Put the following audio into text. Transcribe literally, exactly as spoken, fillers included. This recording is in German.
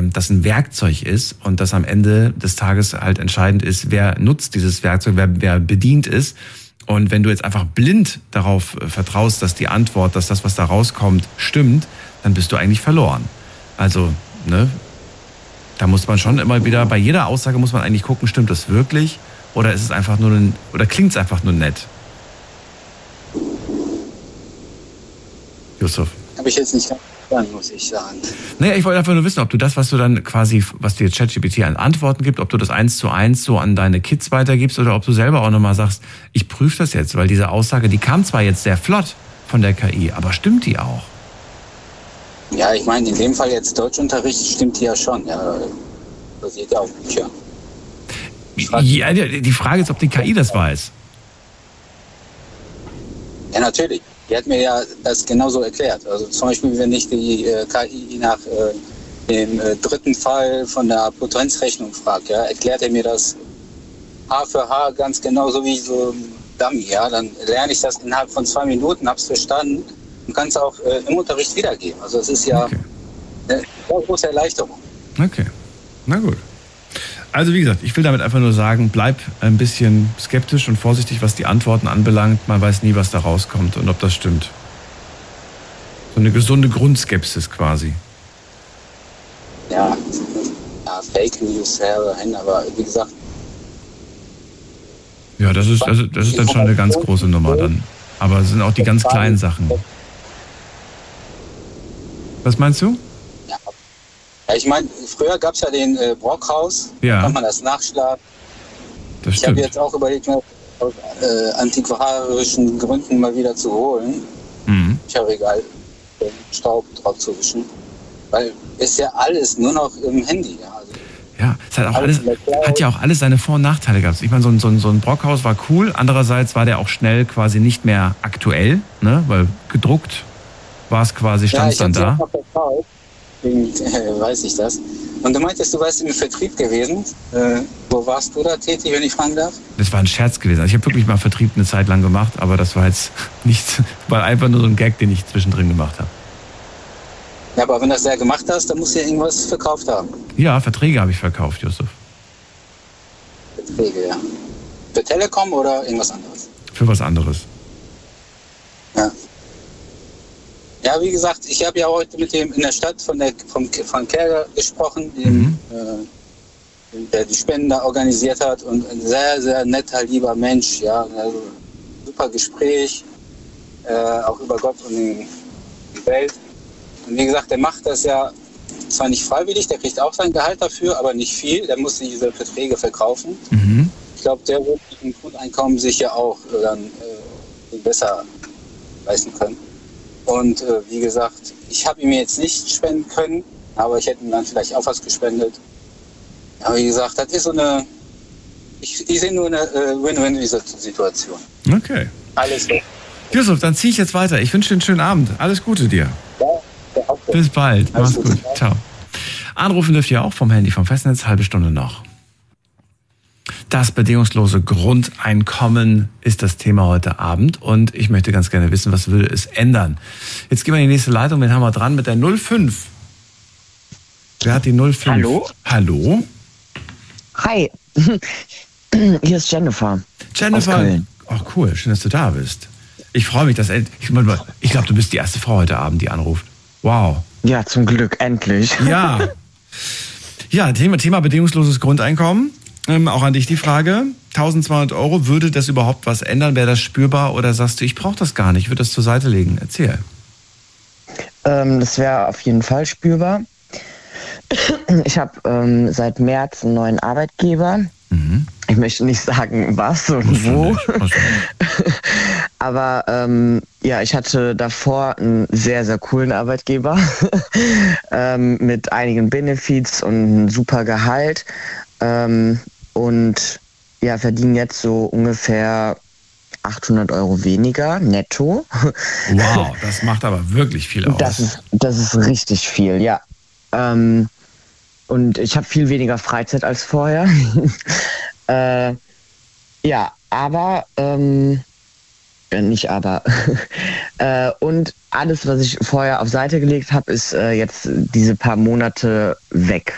das ein Werkzeug ist und dass am Ende des Tages halt entscheidend ist, wer nutzt dieses Werkzeug, wer, wer bedient ist. Und wenn du jetzt einfach blind darauf vertraust, dass die Antwort, dass das, was da rauskommt, stimmt, dann bist du eigentlich verloren. Also, ne, da muss man schon immer wieder, bei jeder Aussage muss man eigentlich gucken, stimmt das wirklich? Oder ist es einfach nur, ein, oder klingt es einfach nur nett? Yusuf. Habe ich jetzt nicht verstanden, muss ich sagen. Naja, ich wollte einfach nur wissen, ob du das, was du dann quasi, was dir ChatGPT an Antworten gibt, ob du das eins zu eins so an deine Kids weitergibst oder ob du selber auch nochmal sagst, ich prüfe das jetzt, weil diese Aussage, die kam zwar jetzt sehr flott von der K I, aber stimmt die auch? Ja, ich meine, in dem Fall jetzt Deutschunterricht stimmt die ja schon. Ja, basiert ja auf Büchern. Ja, die Frage ist, ob die K I das weiß. Ja, natürlich. Die hat mir ja das genauso erklärt. Also zum Beispiel, wenn ich die äh, K I nach äh, dem äh, dritten Fall von der Potenzrechnung frage, ja, erklärt er mir das Haar für Haar ganz genauso wie so ein Dummy. Ja? Dann lerne ich das innerhalb von zwei Minuten, hab's verstanden und kann es auch äh, im Unterricht wiedergeben. Also es ist ja okay. Eine große Erleichterung. Okay, na gut. Also wie gesagt, ich will damit einfach nur sagen, bleib ein bisschen skeptisch und vorsichtig, was die Antworten anbelangt. Man weiß nie, was da rauskommt und ob das stimmt. So eine gesunde Grundskepsis quasi. Ja, ja Fake News herhin, aber wie gesagt... Ja, das ist, das, das ist dann schon eine ganz große Nummer dann. Aber es sind auch die ganz kleinen Sachen. Was meinst du? Ja, ich meine, früher gab es ja den äh, Brockhaus, ja. Da kann man das nachschlagen. Das ich habe jetzt auch überlegt, mir aus äh, antiquarischen Gründen mal wieder zu holen. Mhm. Ich habe egal, Staub drauf zu wischen. Weil ist ja alles nur noch im Handy. Ja, also ja es hat, auch alles, hat ja auch alles seine Vor- und Nachteile gehabt. Ich meine, so ein, so, ein, so ein Brockhaus war cool. Andererseits war der auch schnell quasi nicht mehr aktuell, ne? Weil gedruckt war es quasi, stand es ja, dann da. Deswegen äh, weiß ich das. Und du meintest, du warst im Vertrieb gewesen. Äh, wo warst du da tätig, wenn ich fragen darf? Das war ein Scherz gewesen. Also ich habe wirklich mal Vertrieb eine Zeit lang gemacht, aber das war jetzt nicht, war einfach nur so ein Gag, den ich zwischendrin gemacht habe. Ja, aber wenn du das ja gemacht hast, dann musst du ja irgendwas verkauft haben. Ja, Verträge habe ich verkauft, Yusuf. Verträge, ja. Für Telekom oder irgendwas anderes? Für was anderes. Ja. Ja, wie gesagt, ich habe ja heute mit dem in der Stadt von der vom, von Kerger gesprochen, dem, mhm. äh, der die Spenden da organisiert hat und ein sehr, sehr netter, lieber Mensch, ja, also super Gespräch, äh, auch über Gott und die, die Welt. Und wie gesagt, der macht das ja zwar nicht freiwillig, der kriegt auch sein Gehalt dafür, aber nicht viel, der muss diese Verträge verkaufen. Mhm. Ich glaube, der wird mit dem Grundeinkommen sich ja auch äh, dann äh, besser leisten können. Und äh, wie gesagt, ich habe ihm jetzt nicht spenden können, aber ich hätte ihm dann vielleicht auch was gespendet. Aber wie gesagt, das ist so eine, ich, ich sehe nur eine äh, Win-Win-Situation. Okay. Alles gut. Yusuf, dann ziehe ich jetzt weiter. Ich wünsche dir einen schönen Abend. Alles Gute dir. Ja, ja, auch so. Bis bald. Alles Mach's gut. gut. Ciao. Anrufen dürft ihr auch vom Handy, vom Festnetz, halbe Stunde noch. Das bedingungslose Grundeinkommen ist das Thema heute Abend und ich möchte ganz gerne wissen, was würde es ändern? Jetzt gehen wir in die nächste Leitung, wen haben wir dran mit der null fünf? Wer hat die null fünf? Hallo? Hallo? Hi, hier ist Jennifer. Jennifer, aus Köln. Oh cool, schön, dass du da bist. Ich freue mich, dass ich, ich glaube, du bist die erste Frau heute Abend, die anruft. Wow. Ja, zum Glück, endlich. Ja. Ja, Thema, Thema bedingungsloses Grundeinkommen. Ähm, auch an dich die Frage, eintausendzweihundert Euro, würde das überhaupt was ändern? Wäre das spürbar oder sagst du, ich brauche das gar nicht, ich würde das zur Seite legen? Erzähl. Ähm, das wäre auf jeden Fall spürbar. Ich habe ähm, seit März einen neuen Arbeitgeber. Mhm. Ich möchte nicht sagen, was und Musst wo. Aber ähm, ja, ich hatte davor einen sehr, sehr coolen Arbeitgeber ähm, mit einigen Benefits und einem super Gehalt. Ähm, und ja, verdienen jetzt so ungefähr achthundert Euro weniger netto. Wow, das macht aber wirklich viel aus. Das ist, das ist richtig viel, ja. Ähm, und ich habe viel weniger Freizeit als vorher. äh, ja, aber, ähm, nicht aber. äh, und alles, was ich vorher auf Seite gelegt habe, ist äh, jetzt diese paar Monate weg.